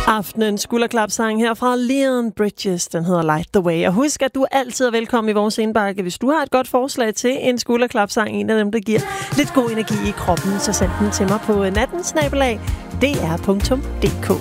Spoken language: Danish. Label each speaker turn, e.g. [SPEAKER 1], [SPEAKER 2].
[SPEAKER 1] Aftenens skulderklapsang her fra Leon Bridges, den hedder Light the Way. Og husk, at du altid er velkommen i vores indbakke. Hvis du har et godt forslag til en skulderklapsang, en af dem, der giver lidt god energi i kroppen, så send den til mig på natten@dr.dk.